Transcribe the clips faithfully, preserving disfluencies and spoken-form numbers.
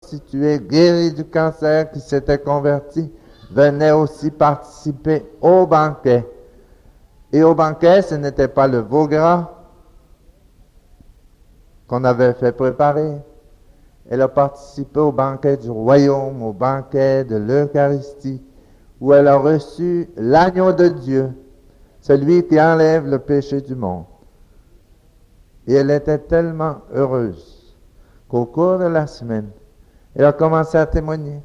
prostituée guérie du cancer qui s'était convertie venait aussi participer au banquet. Et au banquet, ce n'était pas le veau gras qu'on avait fait préparer. Elle a participé au banquet du royaume, au banquet de l'Eucharistie, où elle a reçu l'agneau de Dieu, celui qui enlève le péché du monde. Et elle était tellement heureuse qu'au cours de la semaine, elle a commencé à témoigner.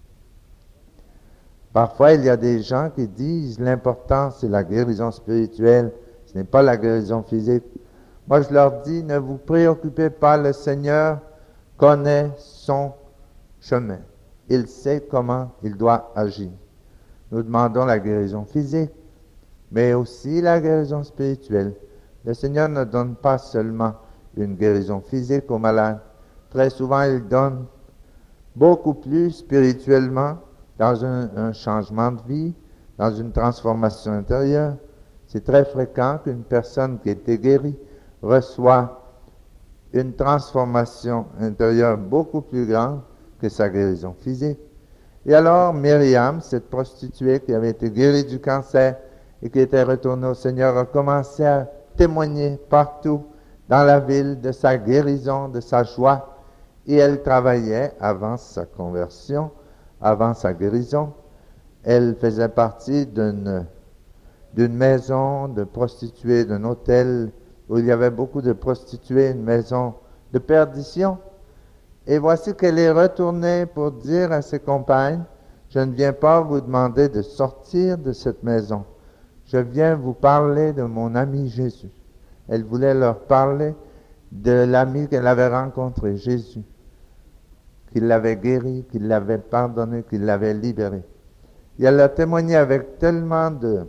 Parfois, il y a des gens qui disent l'important, c'est la guérison spirituelle, ce n'est pas la guérison physique. Moi, je leur dis, ne vous préoccupez pas, le Seigneur connaît son chemin. Il sait comment il doit agir. Nous demandons la guérison physique, mais aussi la guérison spirituelle. Le Seigneur ne donne pas seulement une guérison physique aux malades. Très souvent, il donne beaucoup plus spirituellement, dans un, un changement de vie, dans une transformation intérieure. C'est très fréquent qu'une personne qui a été guérie reçoit une transformation intérieure beaucoup plus grande que sa guérison physique. Et alors, Myriam, cette prostituée qui avait été guérie du cancer et qui était retournée au Seigneur, a commencé à témoigner partout dans la ville de sa guérison, de sa joie. Et elle travaillait avant sa conversion, avant sa guérison. Elle faisait partie d'une, d'une maison de prostituées, d'un hôtel où il y avait beaucoup de prostituées, une maison de perdition. Et voici qu'elle est retournée pour dire à ses compagnes, je ne viens pas vous demander de sortir de cette maison. Je viens vous parler de mon ami Jésus. Elle voulait leur parler de l'ami qu'elle avait rencontré, Jésus, qu'il l'avait guéri, qu'il l'avait pardonné, qu'il l'avait libéré. Et elle a témoigné avec tellement de,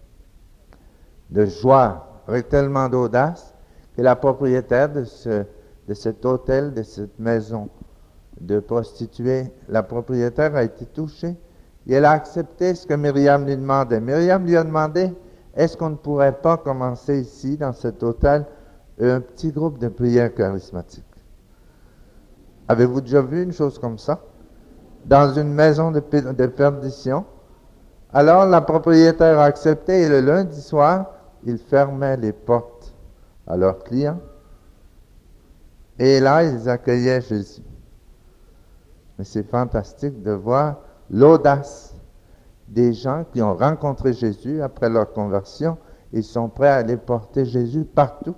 de joie, avec tellement d'audace, que la propriétaire de, ce, de cet hôtel, de cette maison de prostituées, la propriétaire a été touchée et elle a accepté ce que Myriam lui demandait. Myriam lui a demandé, est-ce qu'on ne pourrait pas commencer ici, dans cet hôtel, un petit groupe de prière charismatique? Avez-vous déjà vu une chose comme ça? Dans une maison de, de perdition. Alors la propriétaire a accepté et le lundi soir, ils fermaient les portes à leurs clients. Et là, ils accueillaient Jésus. Mais c'est fantastique de voir l'audace des gens qui ont rencontré Jésus après leur conversion. Ils sont prêts à aller porter Jésus partout.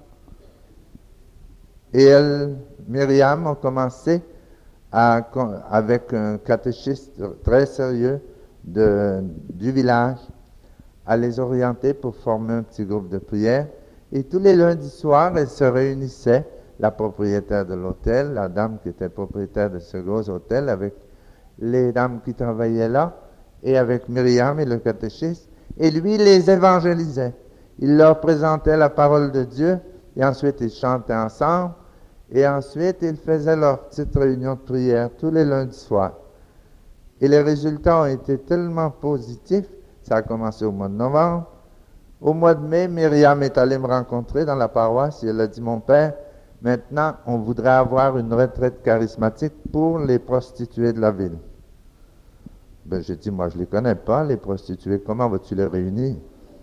Et elle, Myriam a commencé à, avec un catéchiste très sérieux de, du village à les orienter pour former un petit groupe de prière. Et tous les lundis soirs, elles se réunissaient, la propriétaire de l'hôtel, la dame qui était propriétaire de ce gros hôtel, avec les dames qui travaillaient là, et avec Myriam et le catéchiste, et lui les évangélisait. Il leur présentait la parole de Dieu, et ensuite ils chantaient ensemble, et ensuite ils faisaient leur petite réunion de prière tous les lundis soirs. Et les résultats ont été tellement positifs, ça a commencé au mois de novembre. Au mois de mai, Myriam est allée me rencontrer dans la paroisse, et elle a dit, mon père, maintenant, on voudrait avoir une retraite charismatique pour les prostituées de la ville. Ben, j'ai dit, moi, je ne les connais pas, les prostituées. Comment vas-tu les réunir?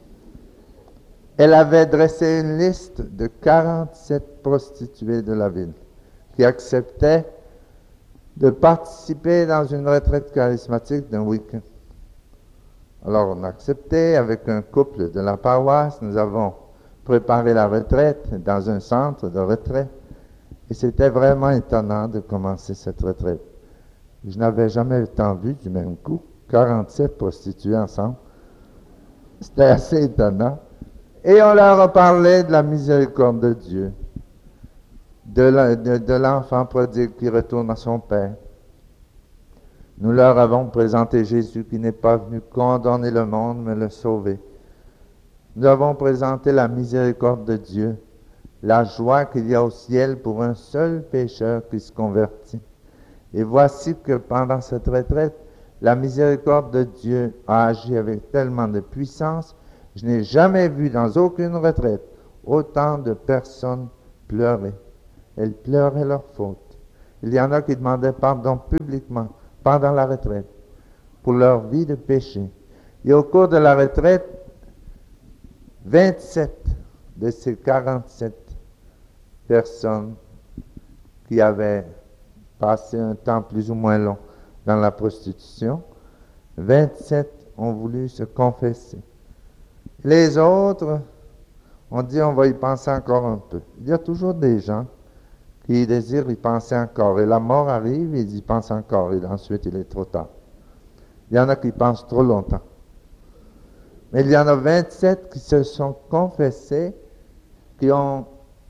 Elle avait dressé une liste de quarante-sept prostituées de la ville qui acceptaient de participer dans une retraite charismatique d'un week-end. Alors, on a accepté avec un couple de la paroisse. Nous avons préparé la retraite dans un centre de retraite. Et c'était vraiment étonnant de commencer cette retraite. Je n'avais jamais tant vu du même coup, quarante-sept prostituées ensemble. C'était assez étonnant. Et on leur a parlé de la miséricorde de Dieu, de, la, de, de l'enfant prodigue qui retourne à son Père. Nous leur avons présenté Jésus qui n'est pas venu condamner le monde, mais le sauver. Nous avons présenté la miséricorde de Dieu, la joie qu'il y a au ciel pour un seul pécheur qui se convertit. Et voici que pendant cette retraite, la miséricorde de Dieu a agi avec tellement de puissance. Je n'ai jamais vu dans aucune retraite autant de personnes pleurer. Elles pleuraient leurs fautes. Il y en a qui demandaient pardon publiquement pendant la retraite pour leur vie de péché. Et au cours de la retraite, vingt-sept de ces quarante-sept personnes qui avaient passé un temps plus ou moins long dans la prostitution, vingt-sept ont voulu se confesser. Les autres ont dit on va y penser encore un peu. Il y a toujours des gens qui désirent y penser encore. Et la mort arrive, ils y pensent encore. Et ensuite, il est trop tard. Il y en a qui pensent trop longtemps. Mais il y en a vingt-sept qui se sont confessés, qui ont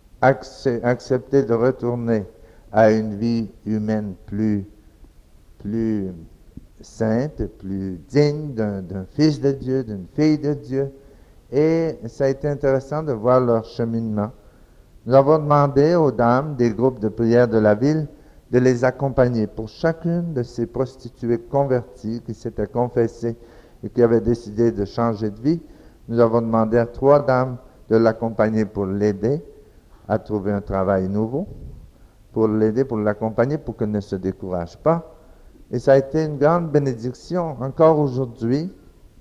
accepté de retourner à une vie humaine plus, plus sainte, plus digne d'un, d'un fils de Dieu, d'une fille de Dieu. Et ça a été intéressant de voir leur cheminement. Nous avons demandé aux dames des groupes de prière de la ville de les accompagner pour chacune de ces prostituées converties qui s'étaient confessées et qui avaient décidé de changer de vie. Nous avons demandé à trois dames de l'accompagner pour l'aider à trouver un travail nouveau, pour l'aider, pour l'accompagner, pour qu'elle ne se décourage pas. Et ça a été une grande bénédiction. Encore aujourd'hui,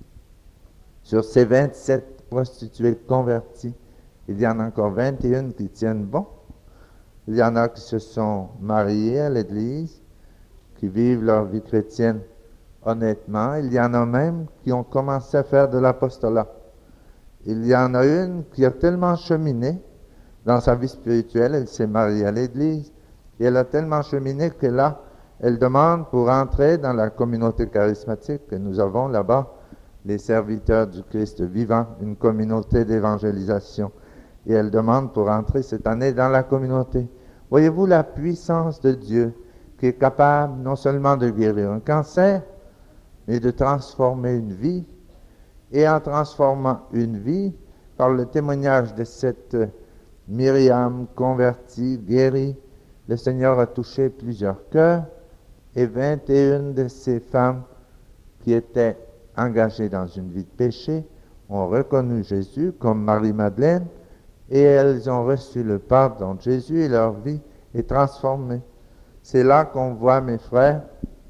sur ces vingt-sept prostituées converties, il y en a encore vingt et un qui tiennent bon. Il y en a qui se sont mariées à l'Église, qui vivent leur vie chrétienne honnêtement. Il y en a même qui ont commencé à faire de l'apostolat. Il y en a une qui a tellement cheminé dans sa vie spirituelle, elle s'est mariée à l'Église, et elle a tellement cheminé que là, elle demande pour entrer dans la communauté charismatique que nous avons là-bas, les serviteurs du Christ vivant, une communauté d'évangélisation. Et elle demande pour entrer cette année dans la communauté. Voyez-vous la puissance de Dieu qui est capable non seulement de guérir un cancer, mais de transformer une vie. Et en transformant une vie, par le témoignage de cette Myriam convertie, guérie, le Seigneur a touché plusieurs cœurs et vingt et une de ces femmes qui étaient engagées dans une vie de péché ont reconnu Jésus comme Marie-Madeleine et elles ont reçu le pardon de Jésus et leur vie est transformée. C'est là qu'on voit, mes frères,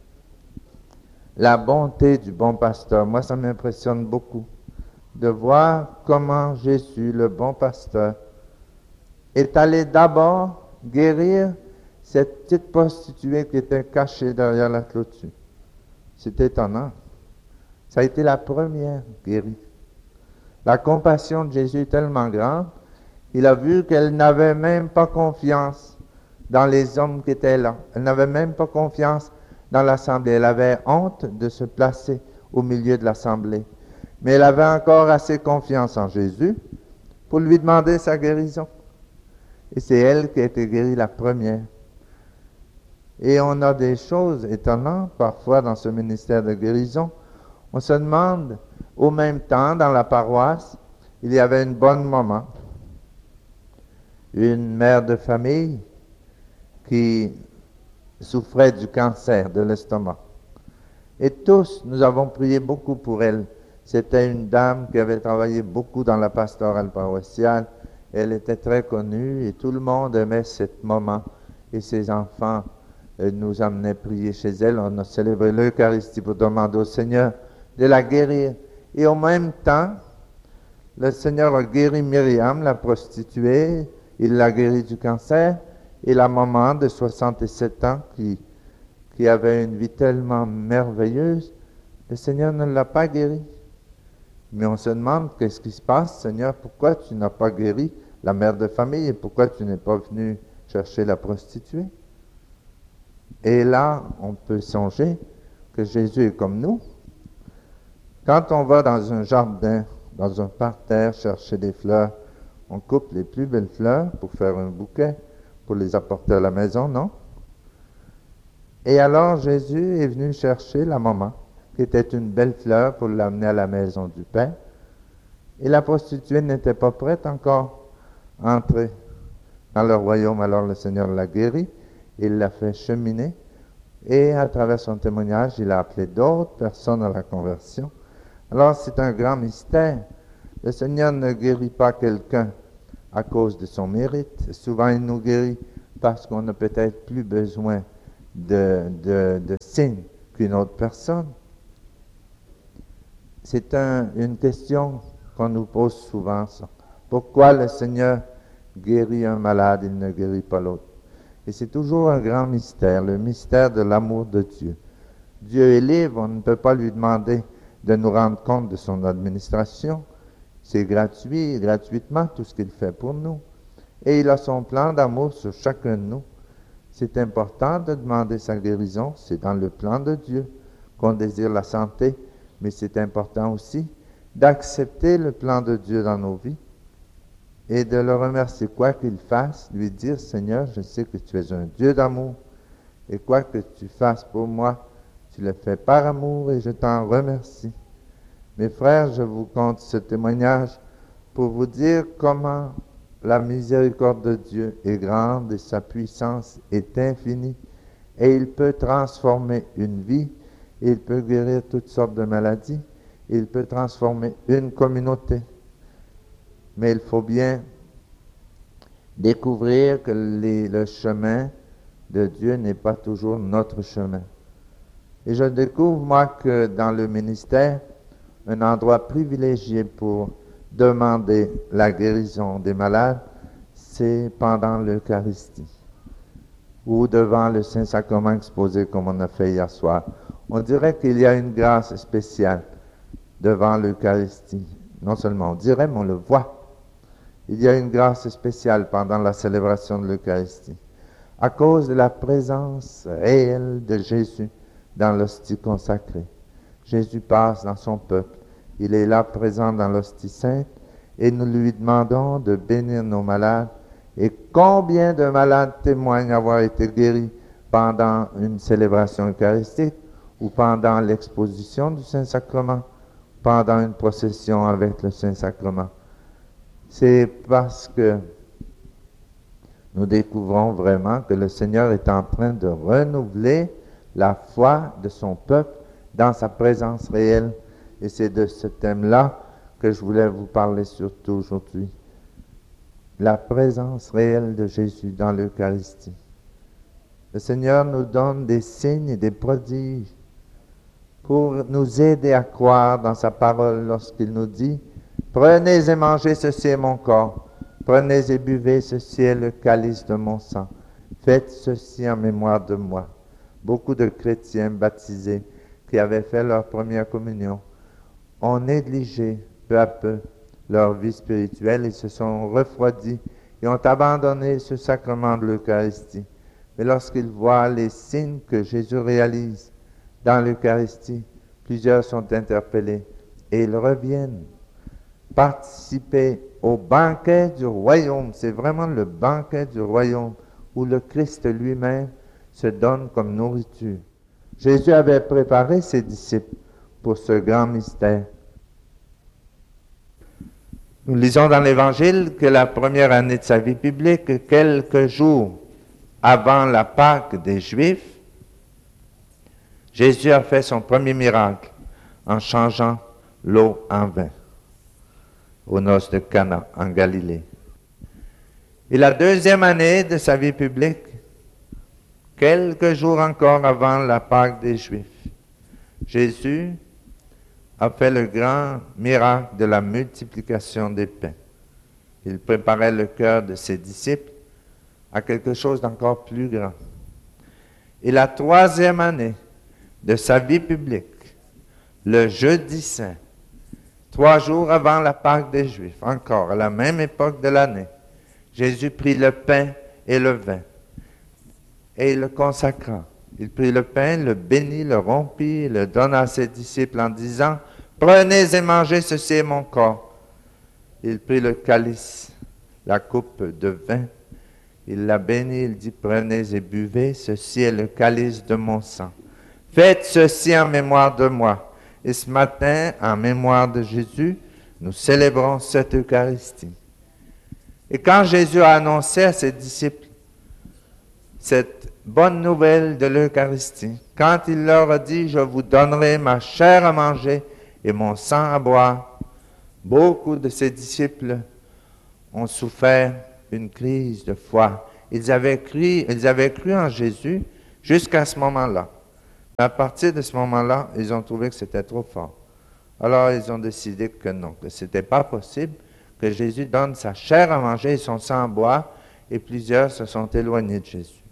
la bonté du bon pasteur. Moi, ça m'impressionne beaucoup de voir comment Jésus, le bon pasteur, est allé d'abord guérir cette petite prostituée qui était cachée derrière la clôture. C'est étonnant. Ça a été la première guérie. La compassion de Jésus est tellement grande, il a vu qu'elle n'avait même pas confiance dans les hommes qui étaient là. Elle n'avait même pas confiance dans l'assemblée. Elle avait honte de se placer au milieu de l'assemblée. Mais elle avait encore assez confiance en Jésus pour lui demander sa guérison. Et c'est elle qui a été guérie la première. Et on a des choses étonnantes parfois dans ce ministère de guérison. On se demande, au même temps, dans la paroisse, il y avait une bonne maman, une mère de famille qui souffrait du cancer de l'estomac. Et tous, nous avons prié beaucoup pour elle. C'était une dame qui avait travaillé beaucoup dans la pastorale paroissiale. Elle était très connue et tout le monde aimait cette maman. Et ses enfants euh, nous amenaient prier chez elle. On a célébré l'Eucharistie pour demander au Seigneur de la guérir. Et en même temps, le Seigneur a guéri Myriam, la prostituée. Il l'a guérie du cancer. Et la maman de soixante-sept ans qui, qui avait une vie tellement merveilleuse, le Seigneur ne l'a pas guérie. Mais on se demande, qu'est-ce qui se passe, Seigneur? Pourquoi tu n'as pas guéri la mère de famille et pourquoi tu n'es pas venu chercher la prostituée? Et là, on peut songer que Jésus est comme nous. Quand on va dans un jardin, dans un parterre, chercher des fleurs, on coupe les plus belles fleurs pour faire un bouquet, pour les apporter à la maison, non? Et alors Jésus est venu chercher la maman, qui était une belle fleur pour l'amener à la maison du Père. Et la prostituée n'était pas prête encore à entrer dans le royaume. Alors le Seigneur l'a guérie, il l'a fait cheminer. Et à travers son témoignage, il a appelé d'autres personnes à la conversion. Alors c'est un grand mystère. Le Seigneur ne guérit pas quelqu'un à cause de son mérite. Souvent il nous guérit parce qu'on n'a peut-être plus besoin de, de, de signes qu'une autre personne. C'est un, une question qu'on nous pose souvent, ça. Pourquoi le Seigneur guérit un malade, il ne guérit pas l'autre? Et c'est toujours un grand mystère, le mystère de l'amour de Dieu. Dieu est libre, on ne peut pas lui demander de nous rendre compte de son administration. C'est gratuit, gratuitement, tout ce qu'il fait pour nous. Et il a son plan d'amour sur chacun de nous. C'est important de demander sa guérison, c'est dans le plan de Dieu qu'on désire la santé, mais c'est important aussi d'accepter le plan de Dieu dans nos vies et de le remercier, quoi qu'il fasse, lui dire, Seigneur, je sais que tu es un Dieu d'amour, et quoi que tu fasses pour moi, tu le fais par amour, et je t'en remercie. Mes frères, je vous conte ce témoignage pour vous dire comment la miséricorde de Dieu est grande et sa puissance est infinie, et il peut transformer une vie, il peut guérir toutes sortes de maladies, il peut transformer une communauté. Mais il faut bien découvrir que les, le chemin de Dieu n'est pas toujours notre chemin. Et je découvre, moi, que dans le ministère, un endroit privilégié pour demander la guérison des malades, c'est pendant l'Eucharistie ou devant le Saint-Sacrement exposé comme on a fait hier soir. On dirait qu'il y a une grâce spéciale devant l'Eucharistie. Non seulement on dirait, mais on le voit. Il y a une grâce spéciale pendant la célébration de l'Eucharistie, à cause de la présence réelle de Jésus dans l'hostie consacrée. Jésus passe dans son peuple. Il est là présent dans l'hostie sainte et nous lui demandons de bénir nos malades. Et combien de malades témoignent avoir été guéris pendant une célébration eucharistique ou pendant l'exposition du Saint-Sacrement, pendant une procession avec le Saint-Sacrement? C'est parce que nous découvrons vraiment que le Seigneur est en train de renouveler la foi de son peuple dans sa présence réelle. Et c'est de ce thème-là que je voulais vous parler surtout aujourd'hui. La présence réelle de Jésus dans l'Eucharistie. Le Seigneur nous donne des signes et des prodiges pour nous aider à croire dans sa parole lorsqu'il nous dit « Prenez et mangez, ceci est mon corps. Prenez et buvez, ceci est le calice de mon sang. Faites ceci en mémoire de moi. » Beaucoup de chrétiens baptisés qui avaient fait leur première communion ont négligé peu à peu leur vie spirituelle et se sont refroidis et ont abandonné ce sacrement de l'Eucharistie. Mais lorsqu'ils voient les signes que Jésus réalise dans l'Eucharistie, plusieurs sont interpellés et ils reviennent participer au banquet du royaume. C'est vraiment le banquet du royaume où le Christ lui-même se donne comme nourriture. Jésus avait préparé ses disciples pour ce grand mystère. Nous lisons dans l'Évangile que la première année de sa vie publique, quelques jours avant la Pâque des Juifs, Jésus a fait son premier miracle en changeant l'eau en vin aux noces de Cana en Galilée. Et la deuxième année de sa vie publique, quelques jours encore avant la Pâque des Juifs, Jésus a fait le grand miracle de la multiplication des pains. Il préparait le cœur de ses disciples à quelque chose d'encore plus grand. Et la troisième année de sa vie publique, le jeudi saint, trois jours avant la Pâque des Juifs, encore à la même époque de l'année, Jésus prit le pain et le vin et il le consacra. Il prit le pain, le bénit, le rompit, le donna à ses disciples en disant « Prenez et mangez, ceci est mon corps. » Il prit le calice, la coupe de vin, il la bénit, il dit « Prenez et buvez, ceci est le calice de mon sang. Faites ceci en mémoire de moi. » Et ce matin, en mémoire de Jésus, nous célébrons cette Eucharistie. Et quand Jésus a annoncé à ses disciples cette bonne nouvelle de l'Eucharistie, quand il leur a dit « Je vous donnerai ma chair à manger et mon sang à boire », beaucoup de ses disciples ont souffert une crise de foi ils avaient cru, ils avaient cru en Jésus jusqu'à ce moment-là. À partir de ce moment-là, ils ont trouvé que c'était trop fort. Alors, ils ont décidé que non, que ce n'était pas possible, que Jésus donne sa chair à manger et son sang à boire, et plusieurs se sont éloignés de Jésus.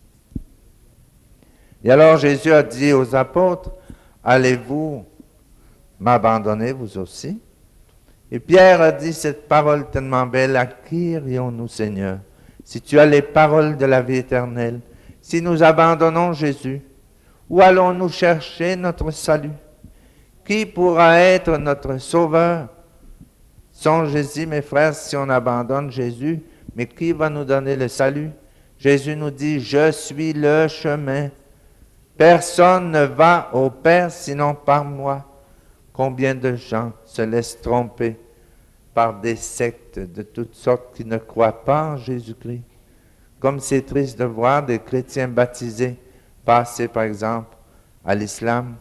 Et alors, Jésus a dit aux apôtres, « Allez-vous m'abandonner, vous aussi? » Et Pierre a dit cette parole tellement belle, « À qui irions-nous, Seigneur, si tu as les paroles de la vie éternelle, si nous abandonnons Jésus? Où allons-nous chercher notre salut? Qui pourra être notre sauveur? » Songez-y, mes frères, si on abandonne Jésus, mais qui va nous donner le salut? Jésus nous dit, « Je suis le chemin. Personne ne va au Père sinon par moi. » Combien de gens se laissent tromper par des sectes de toutes sortes qui ne croient pas en Jésus-Christ? Comme c'est triste de voir des chrétiens baptisés passer, par exemple, à l'islam,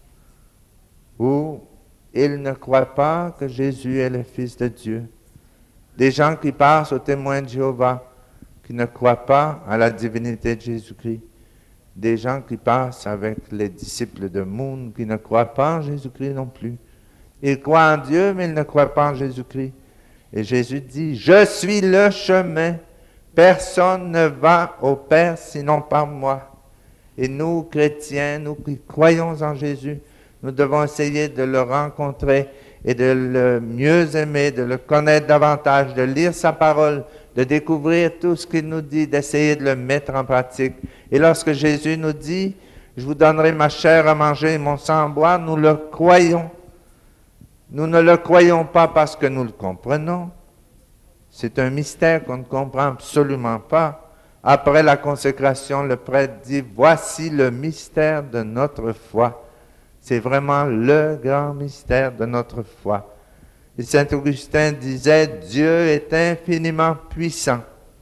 où ils ne croient pas que Jésus est le Fils de Dieu. Des gens qui passent aux témoins de Jéhovah, qui ne croient pas à la divinité de Jésus-Christ. Des gens qui passent avec les disciples de Moon, qui ne croient pas en Jésus-Christ non plus. Ils croient en Dieu, mais ils ne croient pas en Jésus-Christ. Et Jésus dit, « Je suis le chemin. Personne ne va au Père sinon par moi. » Et nous, chrétiens, nous qui croyons en Jésus, nous devons essayer de le rencontrer et de le mieux aimer, de le connaître davantage, de lire sa parole, de découvrir tout ce qu'il nous dit, d'essayer de le mettre en pratique. Et lorsque Jésus nous dit, « Je vous donnerai ma chair à manger et mon sang à boire », nous le croyons. Nous ne le croyons pas parce que nous le comprenons. C'est un mystère qu'on ne comprend absolument pas. Après la consécration, le prêtre dit, « Voici le mystère de notre foi. » C'est vraiment le grand mystère de notre foi. Et saint Augustin disait, « Dieu est infiniment puissant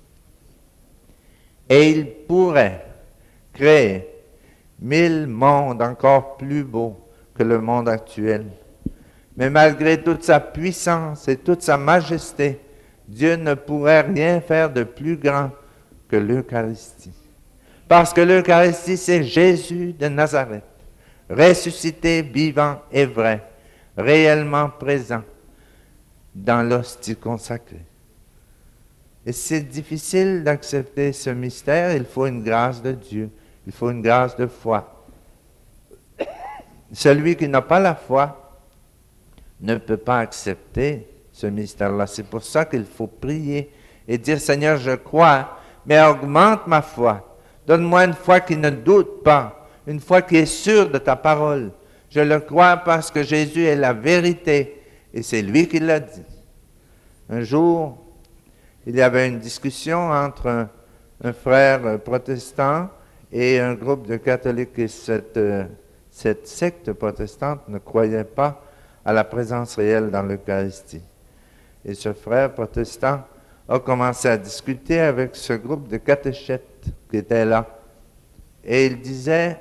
et il pourrait créer mille mondes encore plus beaux que le monde actuel. Mais malgré toute sa puissance et toute sa majesté, Dieu ne pourrait rien faire de plus grand que l'Eucharistie. Parce que l'Eucharistie, c'est Jésus de Nazareth, ressuscité, vivant et vrai, réellement présent dans l'hostie consacrée. Et c'est difficile d'accepter ce mystère, il faut une grâce de Dieu, il faut une grâce de foi. Celui qui n'a pas la foi ne peut pas accepter ce mystère-là. C'est pour ça qu'il faut prier et dire, « Seigneur, je crois, mais augmente ma foi. Donne-moi une foi qui ne doute pas, une foi qui est sûre de ta parole. Je le crois parce que Jésus est la vérité et c'est lui qui l'a dit. » Un jour, il y avait une discussion entre un, un frère protestant et un groupe de catholiques. Et cette, euh, cette secte protestante ne croyait pas à la présence réelle dans l'Eucharistie. Et ce frère protestant a commencé à discuter avec ce groupe de catéchètes qui étaient là. Et il disait,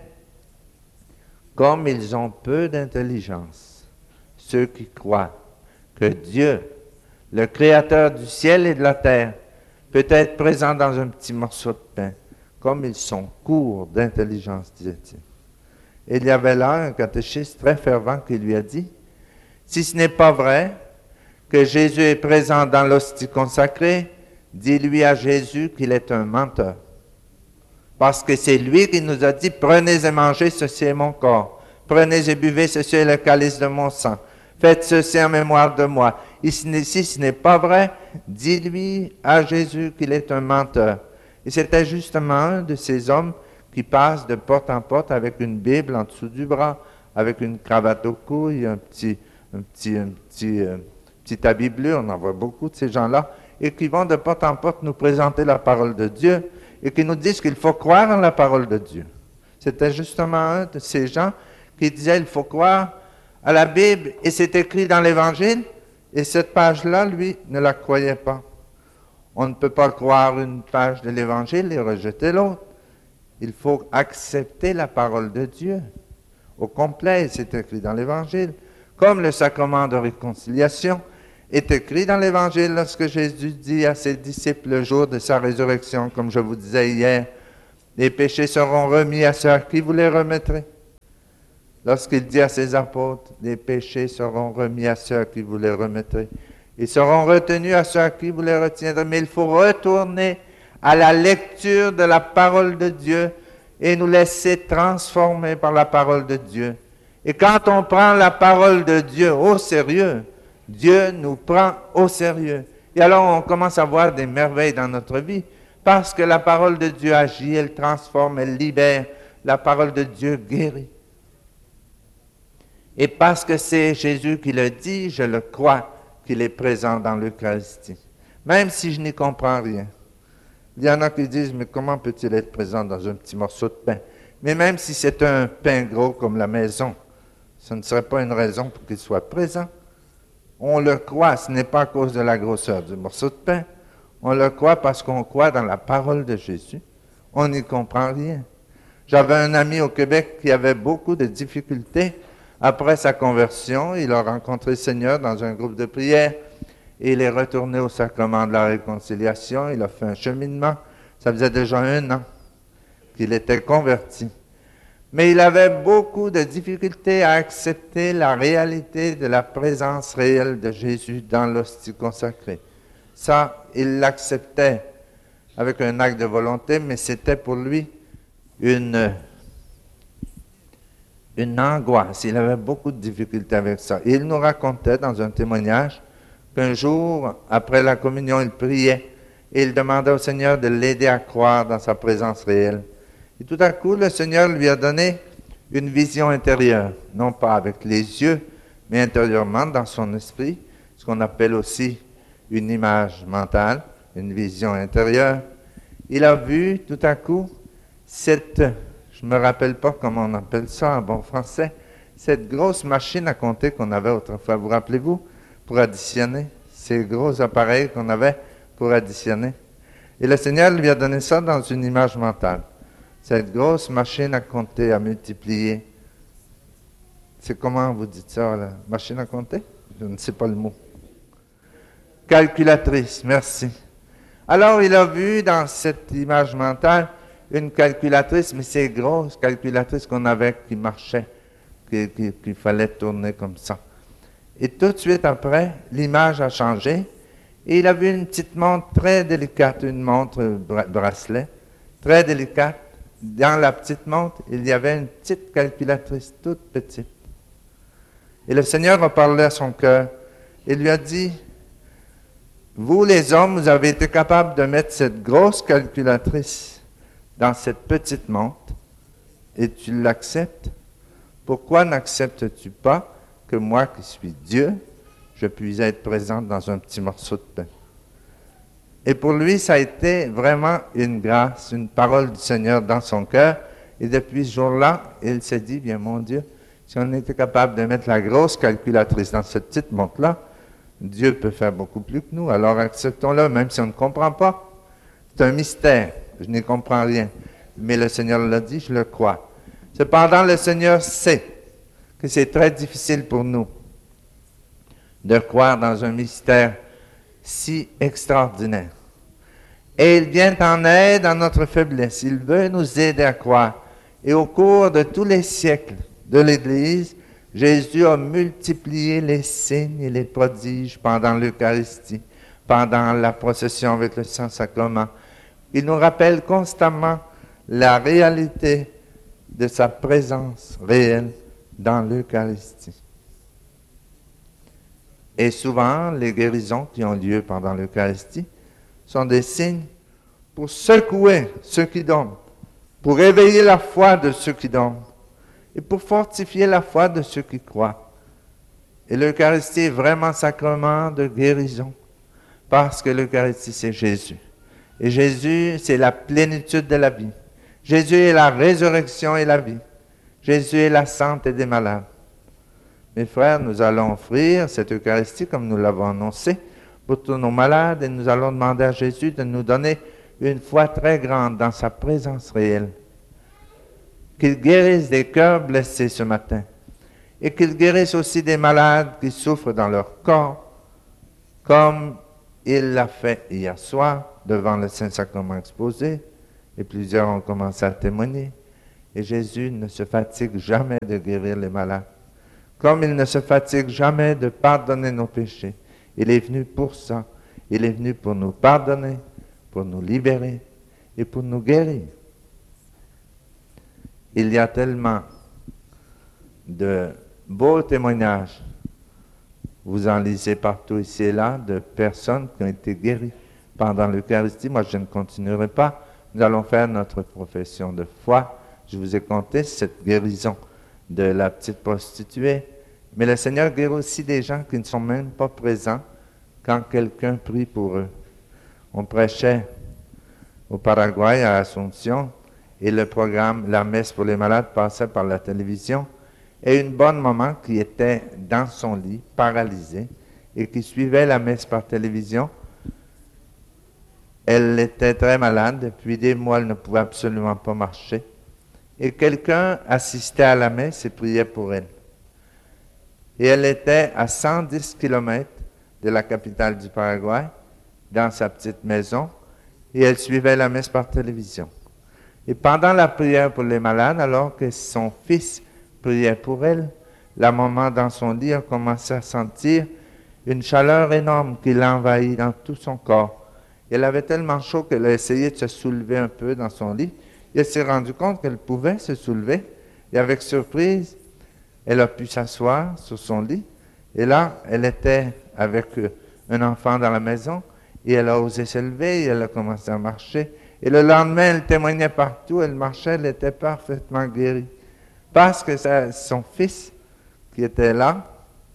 comme ils ont peu d'intelligence, ceux qui croient que Dieu, le Créateur du ciel et de la terre, peut être présent dans un petit morceau de pain, comme ils sont courts d'intelligence, disait-il. Et il y avait là un catéchiste très fervent qui lui a dit, si ce n'est pas vrai que Jésus est présent dans l'hostie consacrée, dis-lui à Jésus qu'il est un menteur. Parce que c'est lui qui nous a dit, prenez et mangez, ceci est mon corps. Prenez et buvez, ceci est le calice de mon sang. Faites ceci en mémoire de moi. Et si ce n'est pas vrai, dis-lui à Jésus qu'il est un menteur. Et c'était justement un de ces hommes qui passe de porte en porte avec une Bible en dessous du bras, avec une cravate au cou, et un petit, un petit, un petit, euh, petit habit bleu, on en voit beaucoup de ces gens-là, et qui vont de porte en porte nous présenter la parole de Dieu, et qui nous disent qu'il faut croire en la parole de Dieu. C'était justement un de ces gens qui disait il faut croire à la Bible, et c'est écrit dans l'Évangile, et cette page-là, lui, ne la croyait pas. On ne peut pas croire une page de l'Évangile et rejeter l'autre. Il faut accepter la parole de Dieu au complet, c'est écrit dans l'Évangile, comme le sacrement de réconciliation est écrit dans l'Évangile lorsque Jésus dit à ses disciples le jour de sa résurrection, comme je vous disais hier, les péchés seront remis à ceux à qui vous les remettrez. Lorsqu'il dit à ses apôtres, les péchés seront remis à ceux à qui vous les remettrez. Ils seront retenus à ceux à qui vous les retiendrez. Mais il faut retourner à la lecture de la parole de Dieu et nous laisser transformer par la parole de Dieu. Et quand on prend la parole de Dieu au sérieux, Dieu nous prend au sérieux. Et alors on commence à voir des merveilles dans notre vie parce que la parole de Dieu agit, elle transforme, elle libère. La parole de Dieu guérit. Et parce que c'est Jésus qui le dit, je le crois qu'il est présent dans l'Eucharistie, même si je n'y comprends rien. Il y en a qui disent, mais comment peut-il être présent dans un petit morceau de pain? Mais même si c'est un pain gros comme la maison, ce ne serait pas une raison pour qu'il soit présent. On le croit, ce n'est pas à cause de la grosseur du morceau de pain. On le croit parce qu'on croit dans la parole de Jésus. On n'y comprend rien. J'avais un ami au Québec qui avait beaucoup de difficultés. Après sa conversion, il a rencontré le Seigneur dans un groupe de prière et il est retourné au sacrement de la réconciliation. Il a fait un cheminement. Ça faisait déjà un an qu'il était converti. Mais il avait beaucoup de difficultés à accepter la réalité de la présence réelle de Jésus dans l'hostie consacrée. Ça, il l'acceptait avec un acte de volonté, mais c'était pour lui une, une angoisse. Il avait beaucoup de difficultés avec ça. Et il nous racontait dans un témoignage qu'un jour, après la communion, il priait et il demandait au Seigneur de l'aider à croire dans sa présence réelle. Et tout à coup, le Seigneur lui a donné une vision intérieure, non pas avec les yeux, mais intérieurement dans son esprit, ce qu'on appelle aussi une image mentale, une vision intérieure. Il a vu tout à coup cette, je ne me rappelle pas comment on appelle ça en bon français, cette grosse machine à compter qu'on avait autrefois, vous rappelez-vous, pour additionner, ces gros appareils qu'on avait pour additionner. Et le Seigneur lui a donné ça dans une image mentale. Cette grosse machine à compter, à multiplier. C'est comment vous dites ça, la machine à compter? Je ne sais pas le mot. Calculatrice, merci. Alors, il a vu dans cette image mentale une calculatrice, mais ces grosses calculatrices qu'on avait qui marchaient, qu'il qui, qui fallait tourner comme ça. Et tout de suite après, l'image a changé et il a vu une petite montre très délicate, une montre bra- bracelet, très délicate. Dans la petite montre, il y avait une petite calculatrice toute petite. Et le Seigneur a parlé à son cœur et lui a dit, vous les hommes, vous avez été capables de mettre cette grosse calculatrice dans cette petite montre et tu l'acceptes. Pourquoi n'acceptes-tu pas que moi qui suis Dieu, je puisse être présent dans un petit morceau de pain? Et pour lui, ça a été vraiment une grâce, une parole du Seigneur dans son cœur. Et depuis ce jour-là, il s'est dit, bien mon Dieu, si on était capable de mettre la grosse calculatrice dans cette petite montre-là, Dieu peut faire beaucoup plus que nous. Alors acceptons-le, même si on ne comprend pas. C'est un mystère, je n'y comprends rien. Mais le Seigneur l'a dit, je le crois. Cependant, le Seigneur sait que c'est très difficile pour nous de croire dans un mystère si extraordinaire. Et il vient en aide à notre faiblesse. Il veut nous aider à croire. Et au cours de tous les siècles de l'Église, Jésus a multiplié les signes et les prodiges pendant l'Eucharistie, pendant la procession avec le Saint-Sacrement. Il nous rappelle constamment la réalité de sa présence réelle dans l'Eucharistie. Et souvent, les guérisons qui ont lieu pendant l'Eucharistie sont des signes pour secouer ceux qui dorment, pour éveiller la foi de ceux qui dorment et pour fortifier la foi de ceux qui croient. Et l'Eucharistie est vraiment sacrement de guérison parce que l'Eucharistie, c'est Jésus. Et Jésus, c'est la plénitude de la vie. Jésus est la résurrection et la vie. Jésus est la santé des malades. Mes frères, nous allons offrir cette Eucharistie comme nous l'avons annoncé pour tous nos malades et nous allons demander à Jésus de nous donner une foi très grande dans sa présence réelle. Qu'il guérisse des cœurs blessés ce matin et qu'il guérisse aussi des malades qui souffrent dans leur corps comme il l'a fait hier soir devant le Saint-Sacrement exposé, et plusieurs ont commencé à témoigner. Et Jésus ne se fatigue jamais de guérir les malades, comme il ne se fatigue jamais de pardonner nos péchés. Il est venu pour ça. Il est venu pour nous pardonner, pour nous libérer et pour nous guérir. Il y a tellement de beaux témoignages, vous en lisez partout ici et là, de personnes qui ont été guéries pendant l'Eucharistie. Moi, je ne continuerai pas. Nous allons faire notre profession de foi. Je vous ai conté cette guérison de la petite prostituée. Mais le Seigneur guérit aussi des gens qui ne sont même pas présents quand quelqu'un prie pour eux. On prêchait au Paraguay, à Asunción, et le programme La messe pour les malades passait par la télévision. Et une bonne maman qui était dans son lit, paralysée, et qui suivait la messe par télévision, elle était très malade. Depuis des mois, elle ne pouvait absolument pas marcher. Et quelqu'un assistait à la messe et priait pour elle. Et elle était à cent dix kilomètres de la capitale du Paraguay, dans sa petite maison, et elle suivait la messe par télévision. Et pendant la prière pour les malades, alors que son fils priait pour elle, la maman dans son lit a commencé à sentir une chaleur énorme qui l'envahit dans tout son corps. Elle avait tellement chaud qu'elle a essayé de se soulever un peu dans son lit. Et elle s'est rendue compte qu'elle pouvait se soulever. Et avec surprise, elle a pu s'asseoir sur son lit. Et là, elle était avec un enfant dans la maison. Et elle a osé se lever et elle a commencé à marcher. Et le lendemain, elle témoignait partout. Elle marchait, elle était parfaitement guérie. Parce que ça, son fils, qui était là,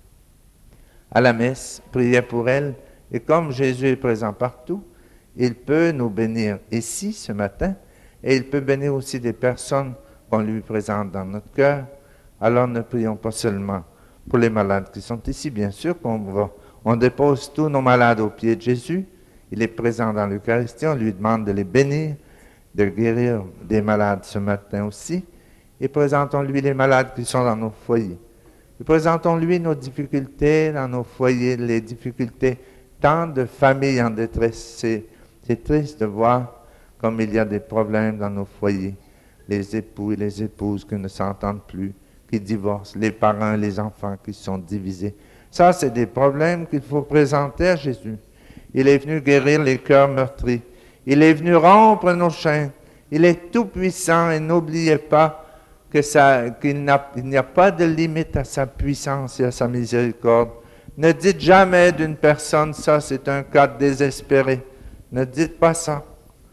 à la messe, priait pour elle. Et comme Jésus est présent partout, il peut nous bénir ici, ce matin, et il peut bénir aussi des personnes qu'on lui présente dans notre cœur. Alors ne prions pas seulement pour les malades qui sont ici, bien sûr qu'on va, on dépose tous nos malades aux pieds de Jésus. Il est présent dans l'Eucharistie, on lui demande de les bénir, de guérir des malades ce matin aussi. Et présentons-lui les malades qui sont dans nos foyers. Et présentons-lui nos difficultés dans nos foyers, les difficultés tant de familles en détresse. C'est, c'est triste de voir comme il y a des problèmes dans nos foyers. Les époux et les épouses qui ne s'entendent plus, qui divorcent, les parents et les enfants qui sont divisés. Ça, c'est des problèmes qu'il faut présenter à Jésus. Il est venu guérir les cœurs meurtris. Il est venu rompre nos chaînes. Il est tout puissant et n'oubliez pas que ça, qu'il n'a, il n'y a pas de limite à sa puissance et à sa miséricorde. Ne dites jamais d'une personne, ça c'est un cas désespéré. Ne dites pas ça.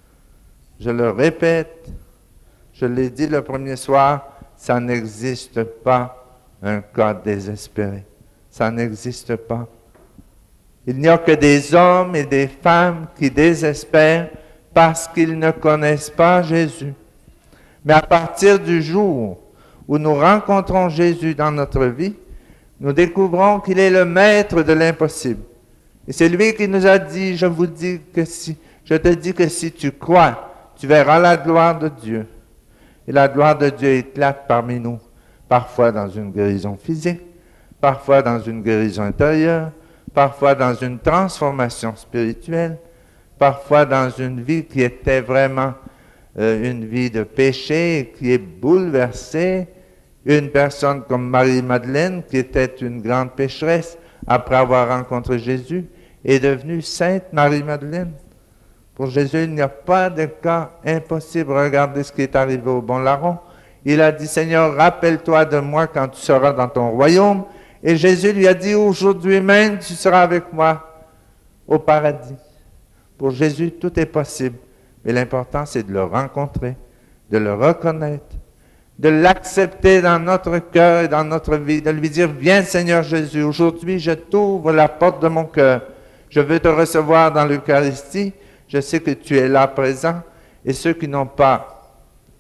Je le répète, je l'ai dit le premier soir, ça n'existe pas un cas désespéré. Ça n'existe pas. Il n'y a que des hommes et des femmes qui désespèrent parce qu'ils ne connaissent pas Jésus. Mais à partir du jour où nous rencontrons Jésus dans notre vie, nous découvrons qu'il est le maître de l'impossible. Et c'est lui qui nous a dit, je vous dis que si, je te dis que si tu crois, tu verras la gloire de Dieu. Et la gloire de Dieu éclate parmi nous, parfois dans une guérison physique, parfois dans une guérison intérieure, parfois dans une transformation spirituelle, parfois dans une vie qui était vraiment euh, une vie de péché, qui est bouleversée. Une personne comme Marie-Madeleine, qui était une grande pécheresse, après avoir rencontré Jésus, est devenue sainte Marie-Madeleine. Pour Jésus, il n'y a pas de cas impossible. Regardez ce qui est arrivé au bon larron. Il a dit, Seigneur, rappelle-toi de moi quand tu seras dans ton royaume. Et Jésus lui a dit, aujourd'hui même, tu seras avec moi au paradis. Pour Jésus, tout est possible. Mais l'important, c'est de le rencontrer, de le reconnaître, de l'accepter dans notre cœur et dans notre vie, de lui dire, viens Seigneur Jésus, aujourd'hui je t'ouvre la porte de mon cœur. Je veux te recevoir dans l'Eucharistie. Je sais que tu es là présent. Et ceux qui n'ont pas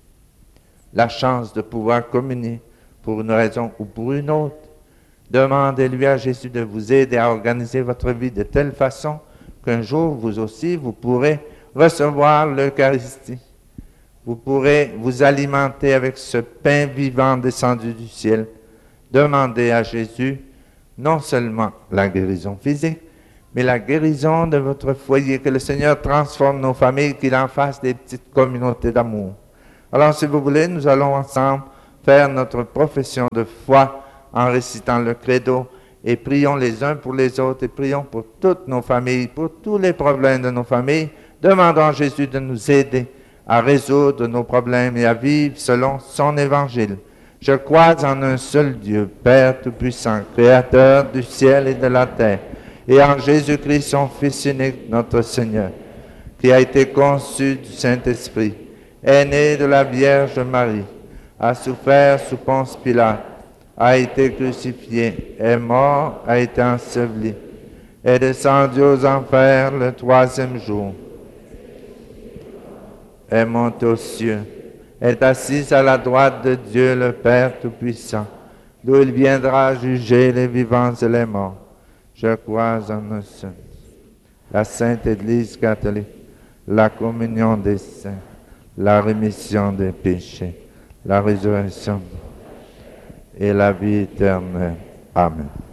la chance de pouvoir communier pour une raison ou pour une autre, demandez-lui à Jésus de vous aider à organiser votre vie de telle façon qu'un jour, vous aussi, vous pourrez recevoir l'Eucharistie. Vous pourrez vous alimenter avec ce pain vivant descendu du ciel. Demandez à Jésus non seulement la guérison physique, mais la guérison de votre foyer, que le Seigneur transforme nos familles, qu'il en fasse des petites communautés d'amour. Alors, si vous voulez, nous allons ensemble faire notre profession de foi en récitant le credo et prions les uns pour les autres et prions pour toutes nos familles, pour tous les problèmes de nos familles. Demandons à Jésus de nous aider à résoudre nos problèmes et à vivre selon son évangile. Je crois en un seul Dieu, Père Tout-Puissant, Créateur du ciel et de la terre, et en Jésus-Christ, son Fils unique, notre Seigneur, qui a été conçu du Saint-Esprit, est né de la Vierge Marie, a souffert sous Ponce Pilate, a été crucifié, est mort, a été enseveli, est descendu aux enfers le troisième jour, est monté aux cieux, est assis à la droite de Dieu le Père Tout-Puissant, d'où il viendra juger les vivants et les morts. Je crois en un seul, la Sainte Église catholique, la communion des saints, la rémission des péchés, la résurrection et la vie éternelle. Amen.